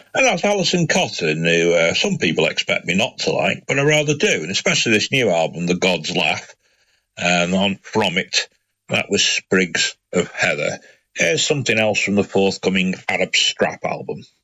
And that's Alison Cotton, who some people expect me not to like, but I rather do, and especially this new album, The God's Laugh. And from it, that was Sprigs of Heather. Here's something else from the forthcoming Arab Strap album.